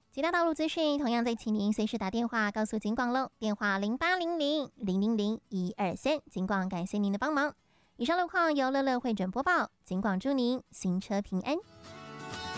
其他道路资讯同样再请您随时打电话告诉警广喽，电话0800-000-123，警广感谢您的帮忙。以上路况由乐乐会诊播报，警广祝您行车平安。